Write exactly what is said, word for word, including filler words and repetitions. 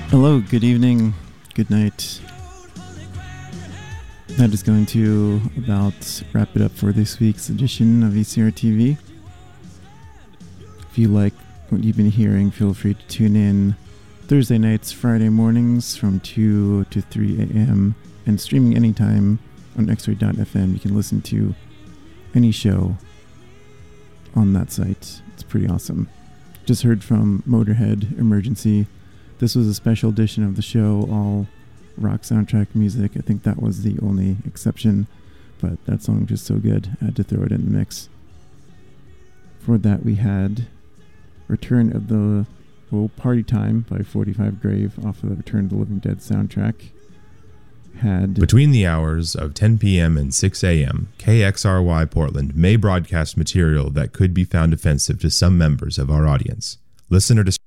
Hello, good evening, good night. That is going to about wrap it up for this week's edition of V C R T V. If you like what you've been hearing, feel free to tune in Thursday nights, Friday mornings from two to three a.m. and streaming anytime on x ray dot f m. You can listen to any show on that site. It's pretty awesome. Just heard from Motorhead, Emergency. This was a special edition of the show, all rock soundtrack music. I think that was the only exception, but that song just so good. I had to throw it in the mix. For that, we had Return of the oh, Party Time by forty-five Grave off of the Return of the Living Dead soundtrack. Had Between the hours of ten p.m. and six a.m., K X R Y Portland may broadcast material that could be found offensive to some members of our audience. Listener discretion